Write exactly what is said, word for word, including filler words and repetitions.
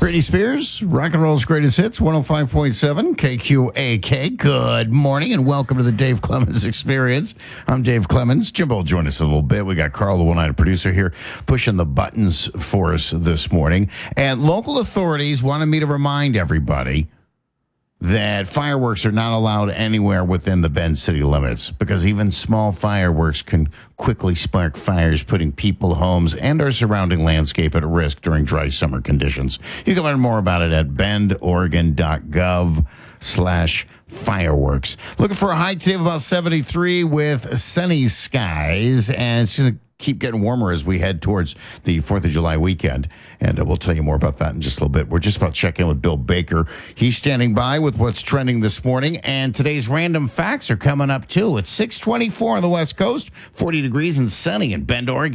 Britney Spears, rock and roll's greatest hits, one oh five point seven K Q A K. Good morning and welcome to the Dave Clemens Experience. I'm Dave Clemens. Jimbo will join us in a little bit. We got Carl, the one-eyed producer here, pushing the buttons for us this morning. And local authorities wanted me to remind everybody that fireworks are not allowed anywhere within the Bend city limits because even small fireworks can quickly spark fires, putting people, homes, and our surrounding landscape at risk during dry summer conditions. You can learn more about it at bend oregon dot gov slash fireworks. Looking for a high today of about seventy-three with sunny skies, and it's going to keep getting warmer as we head towards the fourth of July weekend. And uh, we'll tell you more about that in just a little bit. We're just about to check in with Bill Baker. He's standing by with what's trending this morning. And today's random facts are coming up, too. It's six twenty-four on the West Coast, forty degrees and sunny in Bend, Oregon.